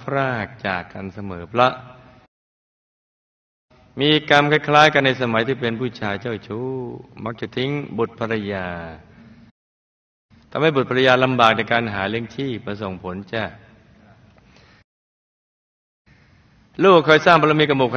พรากจากกันเสมอเพราะมีกรรมคล้ายๆกันในสมัยที่เป็นผู้ชายเจ้าชู้มักจะทิ้งบุตรภรรยาทำให้บุตรภรรยาลำบากในการหาเลี้ยงชีพมาส่งผลจ้ะลูกเคยสร้างบารมีกับหมู่